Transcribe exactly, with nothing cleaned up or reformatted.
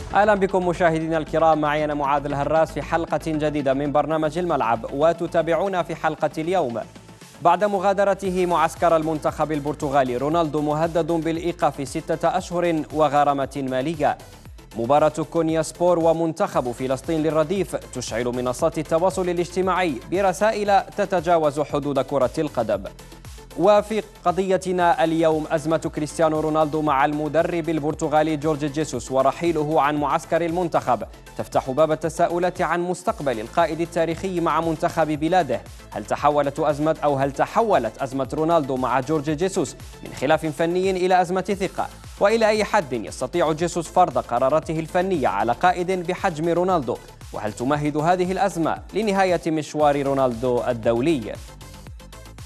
أهلا بكم مشاهدينا الكرام، معي أنا معاذ الهراس في حلقة جديدة من برنامج الملعب، وتتابعونا في حلقة اليوم. بعد مغادرته معسكر المنتخب البرتغالي، رونالدو مهدد بالإيقاف ستة أشهر وغرامة مالية. مباراة كونيا سبور ومنتخب فلسطين للرديف تشعل منصات التواصل الاجتماعي برسائل تتجاوز حدود كرة القدم. وفي قضيتنا اليوم أزمة كريستيانو رونالدو مع المدرب البرتغالي جورج جيسوس ورحيله عن معسكر المنتخب تفتح باب التساؤلات عن مستقبل القائد التاريخي مع منتخب بلاده. هل تحولت أزمة أو هل تحولت أزمة رونالدو مع جورج جيسوس من خلاف فني إلى أزمة ثقة؟ وإلى أي حد يستطيع جيسوس فرض قراراته الفنية على قائد بحجم رونالدو؟ وهل تمهد هذه الأزمة لنهاية مشوار رونالدو الدولي؟